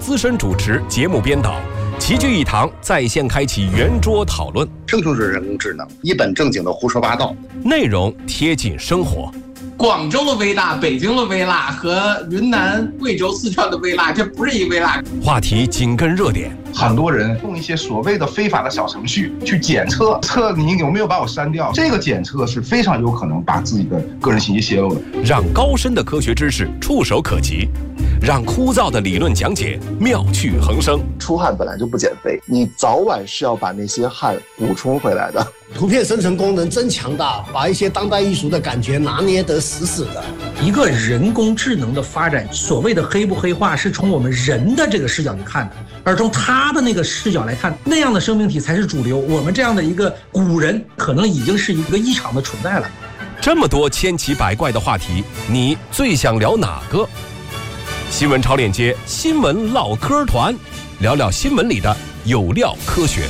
资深主持、节目编导，齐聚一堂，在线开启圆桌讨论。 这就是人工智能，一本正经的胡说八道， 内容贴近生活。 广州的微辣、北京的微辣和云南、贵州、四川的微辣，这不是一微辣。 话题紧跟热点。 很多人用一些所谓的非法的小程序去检测你有没有把我删掉，这个检测是非常有可能把自己的个人信息泄露的。 让高深的科学知识触手可及，让枯燥的理论讲解妙趣横生。 出汗本来就不减肥，你早晚是要把那些汗补充回来的。 图片生成功能真强大，把一些当代艺术的感觉拿捏得死死的。 一个人工智能的发展，所谓的黑不黑化是从我们人的这个视角去看的，而从他的那个视角来看，那样的生命体才是主流。我们这样的一个古人，可能已经是一个异常的存在了。 这么多千奇百怪的话题，你最想聊哪个？新闻超链接新闻唠嗑团，聊聊新闻里的有料科学。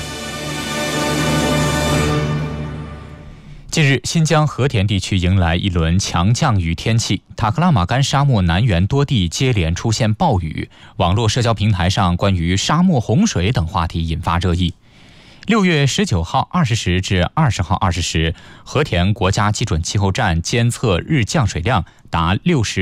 近日，新疆和田地区迎来一轮强降雨天气，塔克拉玛干沙漠南缘多地接连出现暴雨，网络社交平台上关于沙漠洪水等话题引发热议。6月19号20时至20号20时，和田国家基准气候站监测日降水量达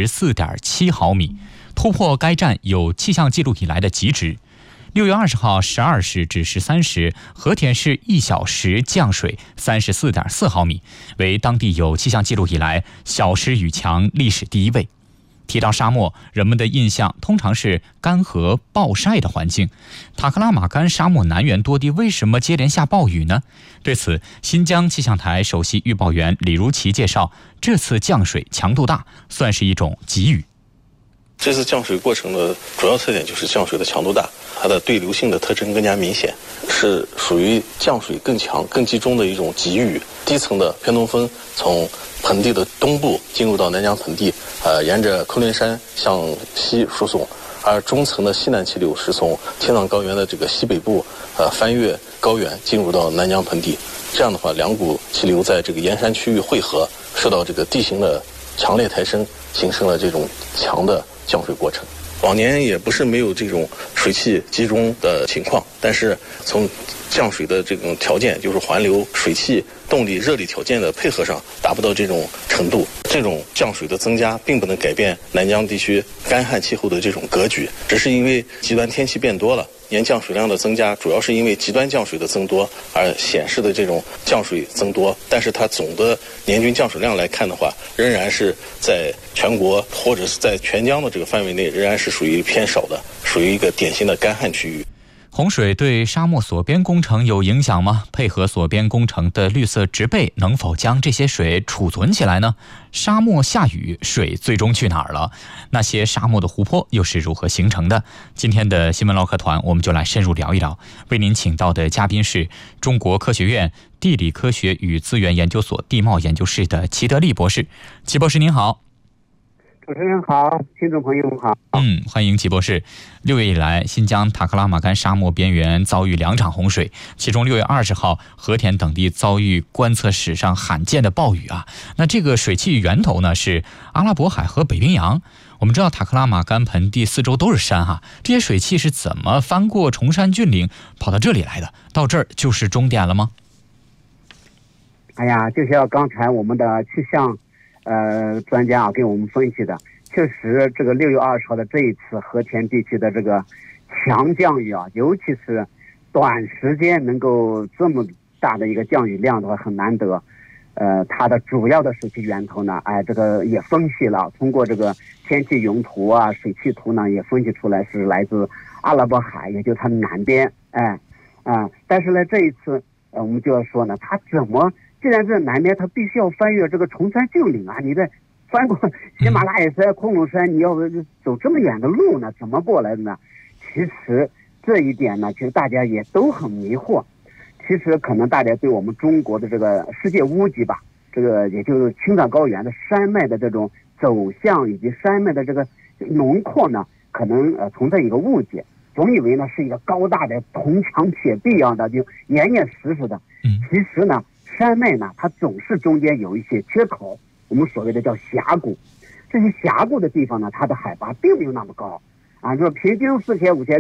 64.7毫米，突破该站有气象记录以来的极值。6月20号12时至13时，和田市1小时降水34.4毫米，为当地有气象记录以来小时雨强历史第一位。提到沙漠，人们的印象通常是干涸暴晒的环境。塔克拉玛干沙漠南缘多地为什么接连下暴雨呢？对此，新疆气象台首席预报员李如奇介绍，这次降水强度大，算是一种急雨。 这次降水过程的主要特点就是降水的强度大，它的对流性的特征更加明显，是属于降水更强、更集中的一种急雨。低层的偏东风从盆地的东部进入到南疆盆地，沿着昆仑山向西输送，而中层的西南气流是从青藏高原的这个西北部，翻越高原进入到南疆盆地。这样的话，两股气流在这个沿山区域汇合，受到这个地形的强烈抬升，形成了这种强的降水过程。往年也不是没有这种水汽集中的情况，但是从降水的这种条件，就是环流、水汽、动力、热力条件的配合上，达不到这种程度。这种降水的增加并不能改变南疆地区干旱气候的这种格局，只是因为极端天气变多了，年降水量的增加主要是因为极端降水的增多而显示的这种降水增多，但是它总的年均降水量来看的话，仍然是在全国或者是在全疆的这个范围内，仍然是属于偏少的，属于一个典型的干旱区域。 洪水对沙漠锁边工程有影响吗？配合锁边工程的绿色植被能否将这些水储存起来呢？沙漠下雨，水最终去哪儿了？那些沙漠的湖泊又是如何形成的？今天的新闻唠嗑团，我们就来深入聊一聊。为您请到的嘉宾是中国科学院地理科学与资源研究所地貌研究室的齐德利博士。齐博士您好。 主持人好，听众朋友好。 欢迎齐博士。6月以来，新疆塔克拉玛干沙漠边缘遭遇2场洪水，其中6月20号，和田等地遭遇观测史上罕见的暴雨啊。那这个水汽源头呢是阿拉伯海和北冰洋。我们知道塔克拉玛干盆地四周都是山哈，这些水汽是怎么翻过崇山峻岭跑到这里来的？到这儿就是终点了吗？ 哎呀，就像刚才我们的气象专家给我们分析的，确实这个6月20号的这一次和田地区的这个强降雨啊，尤其是短时间能够这么大的一个降雨量的话很难得。它的主要的水汽源头呢，这个也分析了，通过这个天气云图啊、水汽图呢，也分析出来是来自阿拉伯海，也就是它的南边。但是呢，这一次我们就要说呢，它怎么？既然在南边，它必须要翻越这个崇山峻岭啊！你再翻过喜马拉雅山、昆仑山，你要走这么远的路呢，怎么过来的呢？其实这一点呢，其实大家也都很迷惑。其实可能大家对我们中国的这个世界屋脊吧，这个也就是青藏高原的山脉的这种走向以及山脉的这个轮廓呢，可能存在一个误解，总以为呢是一个高大的铜墙铁壁一样的，就严严实实的。其实呢，山脉呢，它总是中间有一些缺口，我们所谓的叫峡谷。这些峡谷的地方呢，它的海拔并没有那么高啊，就是平均4000、5000。